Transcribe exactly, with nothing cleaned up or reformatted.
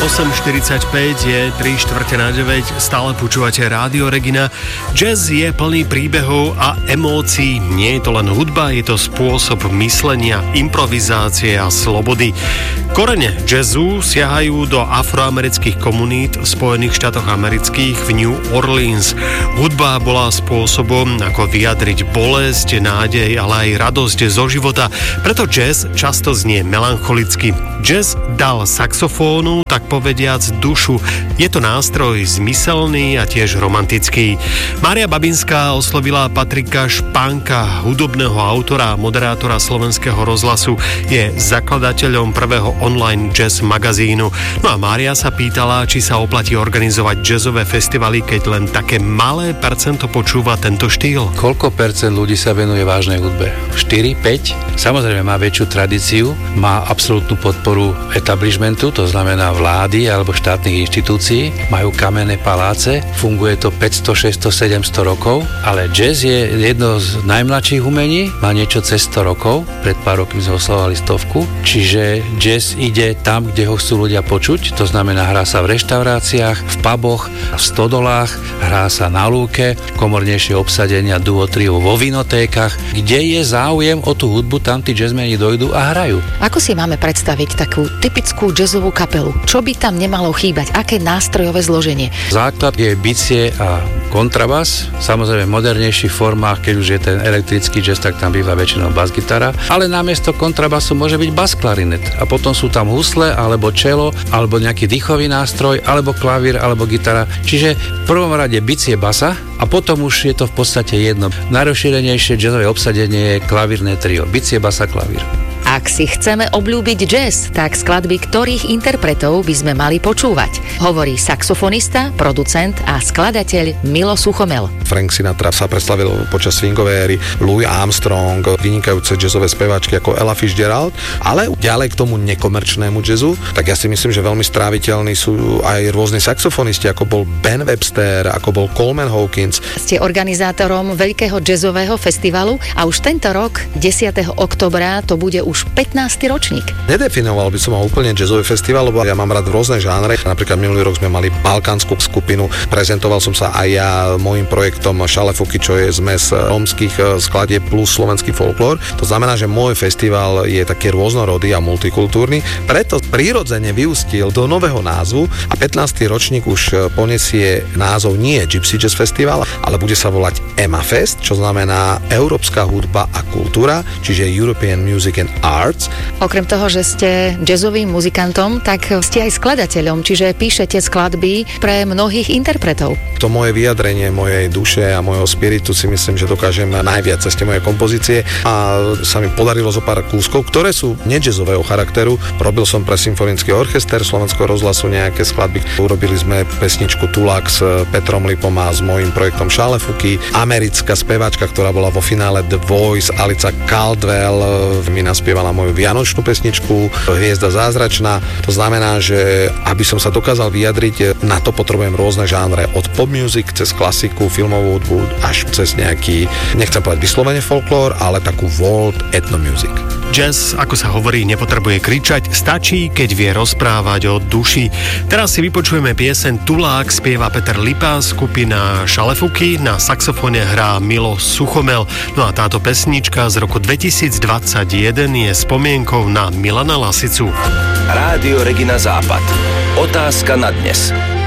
osem štyridsaťpäť je tri štvrte na deväť, stále počúvate Rádio Regina. Jazz je plný príbehov a emócií, nie je to len hudba, je to spôsob myslenia, improvizácie a slobody. Korene jazzu siahajú do afroamerických komunít v Spojených štátoch amerických v New Orleans. Hudba bola spôsobom, ako vyjadriť bolesť, nádej, ale aj radosť zo života, preto jazz často znie melancholicky. Jazz dal saxofónu, tak povediac, dušu. Je to nástroj zmyselný a tiež romantický. Mária Babinská oslovila Patrika Špánka, hudobného autora a moderátora Slovenského rozhlasu. Je zakladateľom prvého online jazz magazínu. No a Mária sa pýtala, či sa oplatí organizovať jazzové festivaly, keď len také malé percento počúva tento štýl. Koľko percent ľudí sa venuje vážnej hudbe? štyri, päť? Samozrejme má väčšiu tradíciu, má absolútnu podporu establishmentu, to znamená vlády alebo štátnych inštitúcií, majú kamenné paláce, funguje to päťsto, šesťsto, sedemsto rokov, ale jazz je jedno z najmladších umení, má niečo cez sto rokov, pred pár rokmi sme oslavovali stovku, čiže jazz ide tam, kde ho chcú ľudia počuť, to znamená hrá sa v reštauráciách, v puboch, v stodolách, hrá sa na lúke, komornejšie obsadenia duo, trio vo vinotékach, kde je záujem o tú hudbu, tam tí jazzmeni dojdú a hrajú. Ako si máme predstaviť takú typickú jazzovú kapelu? Čo by tam nemalo chýbať? Aké nástrojové zloženie? Základ je bicie a kontrabas. Samozrejme v modernejších formách, keď už je ten elektrický jazz, tak tam býva väčšinou basgitara, ale namiesto kontrabasu môže byť basklarinet. A potom sú tam husle, alebo čelo, alebo nejaký dýchový nástroj, alebo klavír, alebo gitara. Čiže v prvom rade bicie basa a potom už je to v podstate jedno. Najrozšírenejšie jazzové obsadenie je klavírne trio. Bicie, basa, klavír. Ak si chceme obľúbiť jazz, tak skladby ktorých interpretov by sme mali počúvať? Hovorí saxofonista, producent a skladateľ Milo Suchomel. Frank Sinatra sa predstavil počas swingovej éry, Louis Armstrong, vynikajúce jazzové speváčky ako Ella Fitzgerald, ale ďalej k tomu nekomerčnému jazzu, tak ja si myslím, že veľmi stráviteľní sú aj rôzni saxofonisti, ako bol Ben Webster, ako bol Coleman Hawkins. Ste organizátorom veľkého jazzového festivalu a už tento rok, desiateho októbra, to bude už pätnásty ročník. Nedefinoval by som ho úplne jazzový festival, lebo ja mám rád rôzne žánre. Napríklad minulý rok sme mali balkánsku skupinu, prezentoval som sa aj ja môjim projektom Šalefuky, čo je zmes rómskych skladieb plus slovenský folklór. To znamená, že môj festival je taký rôznorodý a multikultúrny, preto prirodzene vyústil do nového názvu a pätnásty ročník už poniesie názov nie Gypsy Jazz Festival, ale bude sa volať E M A Fest, čo znamená Európska hudba a kultúra, čiže European Music and Arts. Okrem toho, že ste jazzovým muzikantom, tak ste aj skladateľom, čiže píšete skladby pre mnohých interpretov. To moje vyjadrenie mojej duše a môjho spiritu si myslím, že dokážem najviac cez tie moje kompozície a sa mi podarilo zo pár kúskov, ktoré sú nejazzového charakteru. Robil som pre symfonický orchester Slovenského rozhlasu nejaké skladby. Urobili sme pesničku Tulák s Petrom Lipom a s mojím projektom Šalefuky. Americká speváčka, ktorá bola vo finále The Voice, Alica Caldwell, mi naspievala moju vianočnú pesničku Hviezda zázračná. To znamená, že aby som sa dokázal vyjadriť, na to potrebujem rôzne žánre. Od pop music cez klasiku, filmovú hudbu až cez nejaký, nechcem povedať vyslovene folklór, ale takú world ethno music. Jazz, ako sa hovorí, nepotrebuje kričať, stačí, keď vie rozprávať o duši. Teraz si vypočujeme pieseň Tulák, spieva Peter Lipa, skupina Šalefuky, na saxofóne hrá Milo Suchomel. No a táto pesnička z roku dvetisícdvadsaťjeden je spomienkou na Milana Lasicu. Rádio Regina Západ. Otázka na dnes.